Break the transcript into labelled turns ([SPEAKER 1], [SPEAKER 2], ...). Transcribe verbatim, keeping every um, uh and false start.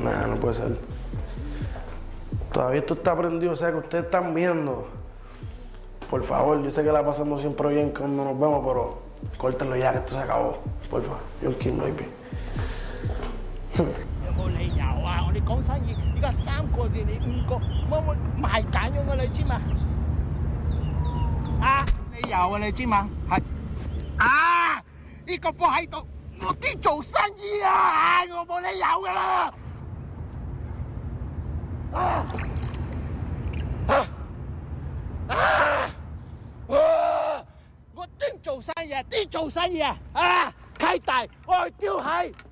[SPEAKER 1] Nah, no puede ser. Todavía esto está prendido, o sea que ustedes están viendo. Por favor, yo sé que la pasamos siempre bien cuando nos vemos, pero córtenlo ya, que esto se acabó. Por favor, John King baby.
[SPEAKER 2] 有冇理由啊？我哋講生意，而家三個月你五個，我我賣緊咗㗎，你知嘛？啊，理由啊，你知嘛？係啊，呢、這個波喺度，我啲做生意啊，我冇理由㗎啦。啊啊啊！啊我啲做生意啊，啲做生意啊，啊，契弟，我去丟閪。